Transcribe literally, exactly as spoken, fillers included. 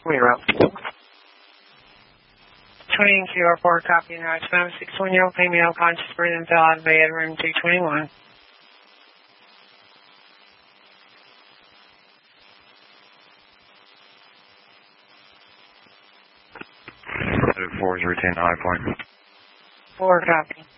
Zero. twenty Q R four, copy and right. five six one year old female, conscious breathing, fell out of bed, room two twenty-one. four is retain high point. four, copy.